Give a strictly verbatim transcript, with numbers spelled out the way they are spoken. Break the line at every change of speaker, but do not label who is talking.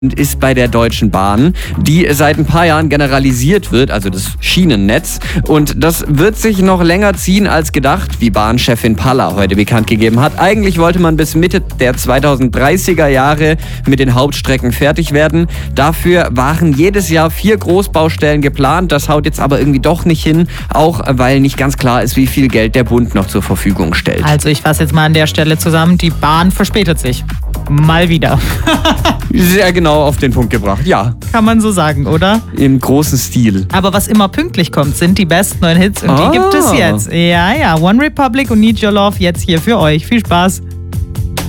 ist bei der Deutschen Bahn, die seit ein paar Jahren generalisiert wird, also das Schienennetz. Und das wird sich noch länger ziehen als gedacht, wie Bahnchefin Palla heute bekannt gegeben hat. Eigentlich wollte man bis Mitte der zweitausenddreißiger Jahre mit den Hauptstrecken fertig werden. Dafür waren jedes Jahr vier Großbaustellen geplant. Das haut jetzt aber irgendwie doch nicht hin, auch weil nicht ganz klar ist, wie viel Geld der Bund noch zur Verfügung stellt.
Also ich fasse jetzt mal an der Stelle zusammen, die Bahn verspätet sich. Mal wieder.
Sehr genau auf den Punkt gebracht, ja.
Kann man so sagen, oder?
Im großen Stil.
Aber was immer pünktlich kommt, sind die besten neuen Hits und
Ah.
die gibt es jetzt. Ja, ja, One Republic und Need Your Love jetzt hier für euch. Viel Spaß.